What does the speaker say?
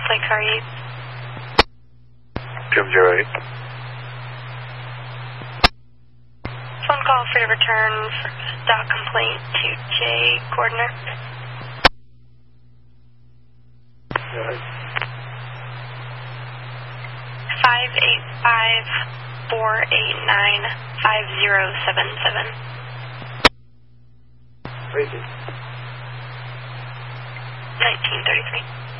complaint car 8. Jim 08. Phone call for the return for dot complaint to J. Gordner. Right. 585-489-5077. Crazy. 1933.